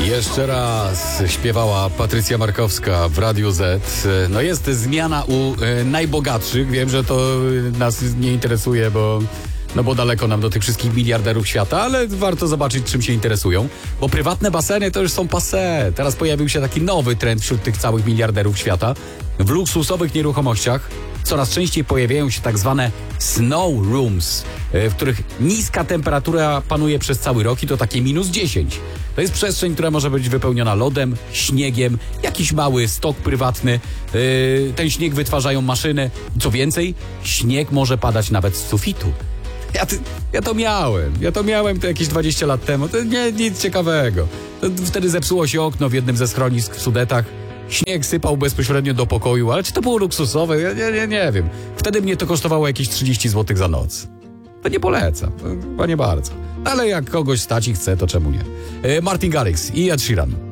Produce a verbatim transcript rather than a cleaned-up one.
Jeszcze raz śpiewała Patrycja Markowska w Radiu Z. No jest zmiana u e, najbogatszych. Wiem, że to nas nie interesuje, bo, no bo daleko nam do tych wszystkich miliarderów świata, ale warto zobaczyć, czym się interesują. Bo prywatne baseny to już są passé. Teraz pojawił się taki nowy trend wśród tych całych miliarderów świata. W luksusowych nieruchomościach coraz częściej pojawiają się tak zwane snow rooms, w których niska temperatura panuje przez cały rok i to takie minus dziesięć. To jest przestrzeń, która może być wypełniona lodem, śniegiem, jakiś mały stok prywatny. Ten śnieg wytwarzają maszyny. Co więcej, śnieg może padać nawet z sufitu. Ja, ja to miałem. Ja to miałem to jakieś dwadzieścia lat temu. To nie, nic ciekawego. To wtedy zepsuło się okno w jednym ze schronisk w Sudetach. Śnieg sypał bezpośrednio do pokoju, ale czy to było luksusowe? Ja nie, nie, nie wiem. Wtedy mnie to kosztowało jakieś trzydzieści złotych za noc. To nie polecam, to chyba nie bardzo. Ale jak kogoś stać i chce, to czemu nie? Martin Garrix i Ed Sheeran.